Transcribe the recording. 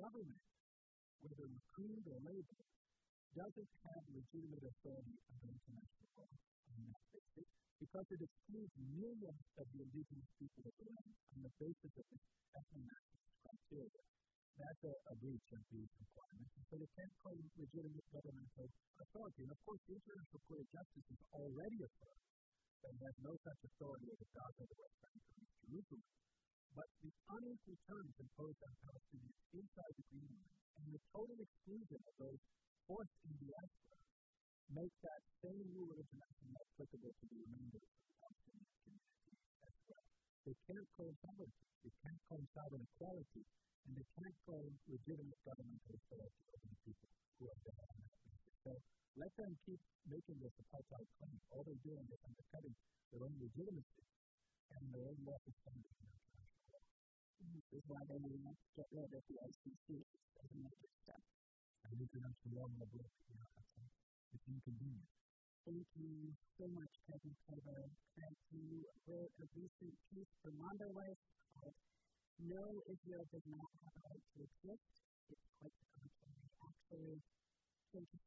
government, whether decreed or labeled, doesn't have legitimate authority under international law on that basis because it excludes millions of the indigenous people of the land on the basis of this ethno-nationalist criteria. That's a breach of these requirements. And so they can't claim legitimate governmental authority. And of course, the International Court of Justice is already affirmed that it has no such authority over Gaza, the West Bank, or East Jerusalem. But the unequal terms imposed on Palestinians inside the Green Line and the total exclusion of those forced in diaspora make that same rule of international law applicable to the remainder of the Palestinian community as well. They can't claim sovereignty, they can't claim sovereign equality, and they can't claim legitimate governmental authority over the people who are there on that basis. So let them keep making this apartheid claim. All they're doing is undercutting their own legitimacy and their own lawful standards in international law. This is why they want to get rid of the ICC as a major step. And international law will break, it's inconvenient. Thank you so much, Kevin Taylor. As you wrote a recent piece for Mondelez called No, Israel Does Not Have a Right to Exist. It's quite the contrary, actually. Thank you